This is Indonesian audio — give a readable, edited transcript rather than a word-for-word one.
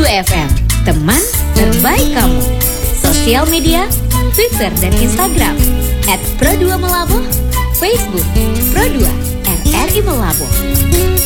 Pro2 FM, teman terbaik kamu. Sosial media, Twitter dan Instagram @Pro2 Melabuh, Facebook Pro2 RRI Melabuh.